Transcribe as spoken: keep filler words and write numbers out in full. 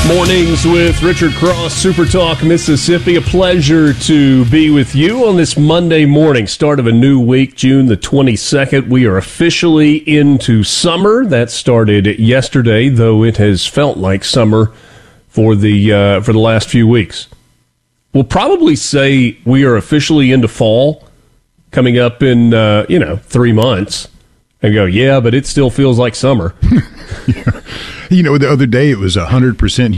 Mornings with Richard Cross, Super Talk Mississippi. A pleasure to be with you on this Monday morning, start of a new week, June the twenty-second. We are officially into summer. That started yesterday, though it has felt like summer for the uh, for the last few weeks. We'll probably say we are officially into fall coming up in, uh, you know, three months and go, yeah, but it still feels like summer. You know, the other day it was one hundred percent